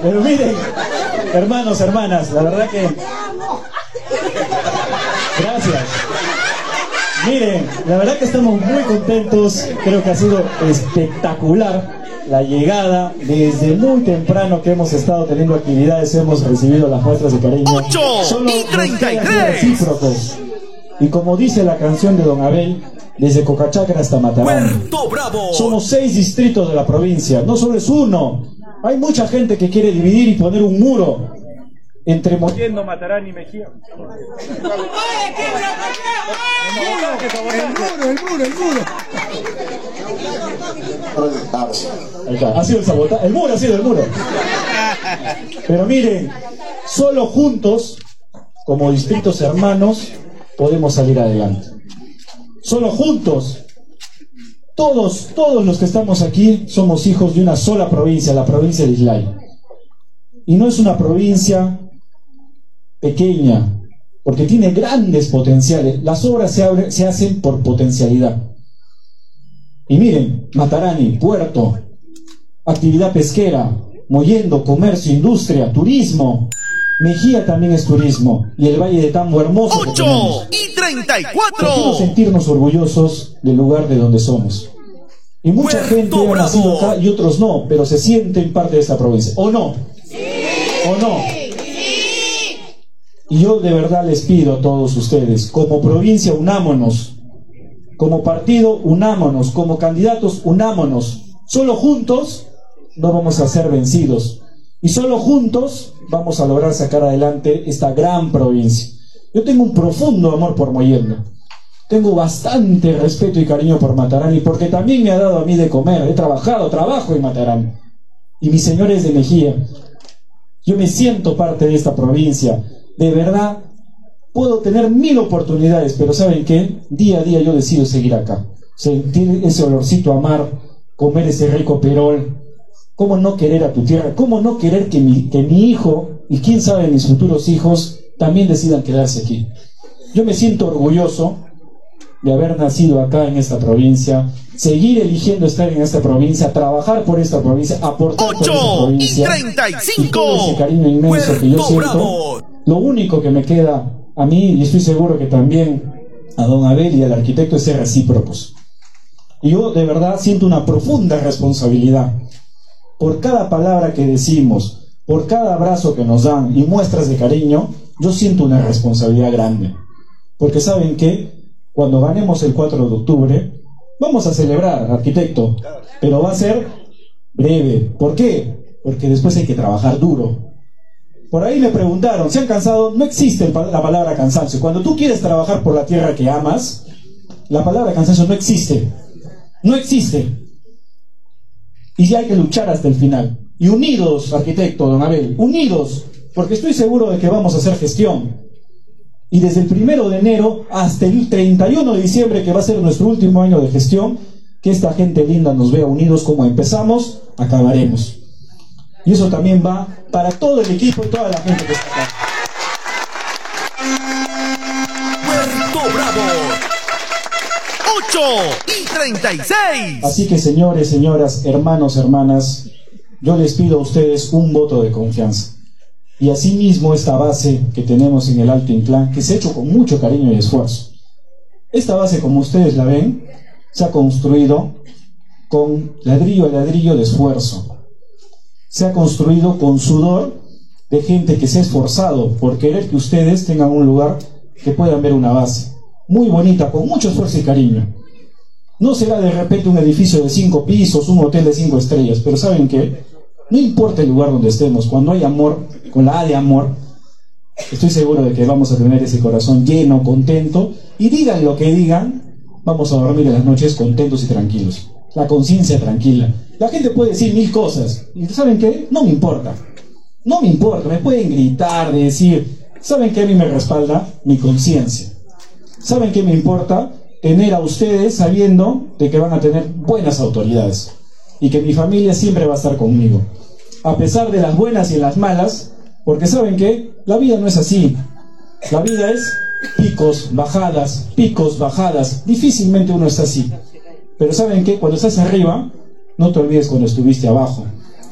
Pero miren, hermanos, hermanas, la verdad que... Gracias. Miren, la verdad que estamos muy contentos. Creo que ha sido espectacular la llegada. Desde muy temprano que hemos estado teniendo actividades, hemos recibido las muestras de cariño. 8:33. Recíprocos. Y como dice la canción de Don Abel, desde Cocachacra hasta Matarán. Puerto Bravo. Somos 6 distritos de la provincia, no solo es uno. Hay mucha gente que quiere dividir y poner un muro entre Mollendo, Matarán y Mejía. El muro. Ahí está. Ha sido el sabotaje. El muro ha sido el muro. Pero miren, solo juntos, como distritos hermanos, podemos salir adelante. Solo juntos. Todos los que estamos aquí somos hijos de una sola provincia, la provincia de Islay. Y no es una provincia pequeña, porque tiene grandes potenciales. Las obras se hacen por potencialidad. Y miren, Matarani, puerto, actividad pesquera, Mollendo, comercio, industria, turismo. Mejía también es turismo. Y el Valle de Tambo hermoso que tenemos. 8:34. Podemos sentirnos orgullosos del lugar de donde somos. Y mucha Puerto gente ha nacido Bravo. acá y otros no, pero se sienten parte de esta provincia. ¿O no? Sí. ¿O no? Y yo de verdad les pido a todos ustedes, como provincia unámonos, como partido unámonos, como candidatos unámonos. Solo juntos no vamos a ser vencidos. Y solo juntos vamos a lograr sacar adelante esta gran provincia. Yo tengo un profundo amor por Mollendo. Tengo bastante respeto y cariño por Matarán, y porque también me ha dado a mí de comer. Trabajo en Matarán. Y mi señor es de Mejía. Yo me siento parte de esta provincia. De verdad, puedo tener 1000 oportunidades, pero ¿saben qué? Día a día yo decido seguir acá. Sentir ese olorcito a mar, comer ese rico perol. ¿Cómo no querer a tu tierra? ¿Cómo no querer que mi hijo, y quién sabe mis futuros hijos, también decidan quedarse aquí? Yo me siento orgulloso de haber nacido acá en esta provincia, seguir eligiendo estar en esta provincia, trabajar por esta provincia, aportar por esta provincia. 8:35. Y todo ese cariño inmenso que yo Puerto siento. Bravo. Lo único que me queda a mí, y estoy seguro que también a don Abel y al arquitecto, es ser recíprocos. Y yo de verdad siento una profunda responsabilidad por cada palabra que decimos, por cada abrazo que nos dan y muestras de cariño. Yo siento una responsabilidad grande, porque ¿saben qué? Cuando ganemos el 4 de octubre vamos a celebrar, arquitecto, pero va a ser breve. ¿Por qué? Porque después hay que trabajar duro. Por ahí me preguntaron, ¿se han cansado? No existe la palabra cansancio. Cuando tú quieres trabajar por la tierra que amas, la palabra cansancio no existe. No existe. Y ya hay que luchar hasta el final. Y unidos, arquitecto, don Abel, unidos, porque estoy seguro de que vamos a hacer gestión. Y desde el 1 de enero hasta el 31 de diciembre, que va a ser nuestro último año de gestión, que esta gente linda nos vea unidos. Como empezamos, acabaremos. Y eso también va para todo el equipo y toda la gente que está acá. Puerto Bravo. 8:36. Así que señores, señoras, hermanos, hermanas, yo les pido a ustedes un voto de confianza. Y asimismo esta base que tenemos en el Alto Inclán, que se ha hecho con mucho cariño y esfuerzo. Esta base, como ustedes la ven, se ha construido con ladrillo a ladrillo de esfuerzo. Se ha construido con sudor de gente que se ha esforzado por querer que ustedes tengan un lugar que puedan ver, una base muy bonita, con mucho esfuerzo y cariño. No será de repente un edificio de 5 pisos, un hotel de 5 estrellas, pero ¿saben qué? No importa el lugar donde estemos, cuando hay amor, con la A de amor, estoy seguro de que vamos a tener ese corazón lleno, contento, y digan lo que digan, vamos a dormir en las noches contentos y tranquilos, la conciencia tranquila. La gente puede decir 1000 cosas, y ¿saben qué? No me importa, no me importa, me pueden gritar, decir, ¿saben qué a mí me respalda? Mi conciencia. ¿Saben qué me importa? Tener a ustedes sabiendo de que van a tener buenas autoridades, y que mi familia siempre va a estar conmigo, a pesar de las buenas y las malas, porque ¿saben qué? La vida no es así. La vida es picos, bajadas, difícilmente uno está así. Pero ¿saben qué? Cuando estás arriba, no te olvides cuando estuviste abajo.